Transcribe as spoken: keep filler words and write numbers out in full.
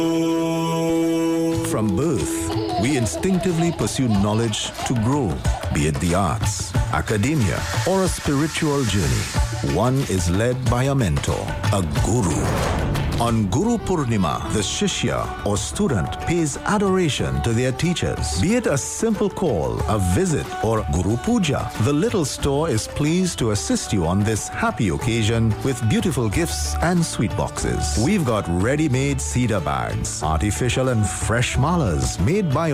From birth, we instinctively pursue knowledge to grow, be it the arts, academia, or a spiritual journey. One is led by a mentor, a guru. On Guru Purnima, the Shishya or student pays adoration to their teachers. Be it a simple call, a visit, or Guru Puja, the little store is pleased to assist you on this happy occasion with beautiful gifts and sweet boxes. We've got ready-made cedar bags, artificial and fresh malas made by